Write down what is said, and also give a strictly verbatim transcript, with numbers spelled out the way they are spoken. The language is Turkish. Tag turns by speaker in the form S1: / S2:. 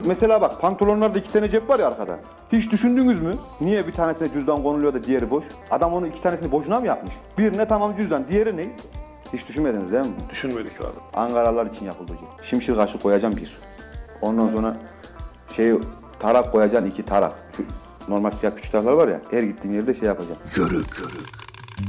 S1: Mesela bak pantolonlarda iki tane cep var ya arkada. Hiç düşündünüz mü? Niye bir tanesine cüzdan konuluyor da diğeri boş? Adam onu iki tanesini boşuna mı yapmış? Birine tamam cüzdan, diğeri ne? Hiç düşünmediniz değil mi?
S2: Düşünmedik abi.
S1: Ankaralılar için yapıldı. Şimşir kaşı koyacağım bir. Ondan sonra şey tarak koyacaksın iki tarak. Şu normal siyah küçük taraklar var ya, her gittiğin yerde şey yapacaksın.
S3: Zörük. Zörük.